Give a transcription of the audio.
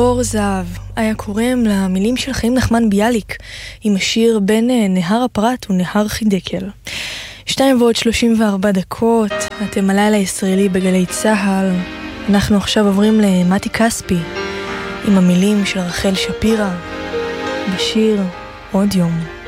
אור זהב היה קוראים למילים של חיים נחמן ביאליק עם השיר בין נהר הפרת ונהר חידקל. 2:34, אתם הלילה הישראלי בגלי צהל. אנחנו עכשיו עוברים למתי כספי עם המילים של רחל שפירא בשיר עוד יום.